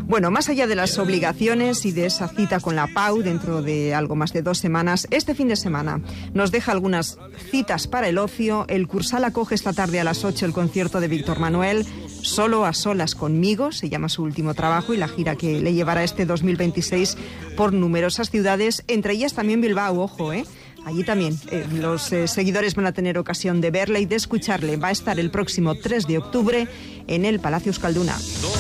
Bueno, más allá de las obligaciones y de esa cita con la Pau dentro de algo más de 2 semanas, este fin de semana nos deja algunas citas para el ocio. El Cursal acoge esta tarde a las 8 el concierto de Víctor Manuel, Solo a solas conmigo, se llama su último trabajo, y la gira que le llevará este 2026 por numerosas ciudades, entre ellas también Bilbao, ojo, Allí también los seguidores van a tener ocasión de verle y de escucharle. Va a estar el próximo 3 de octubre en el Palacio Euskalduna.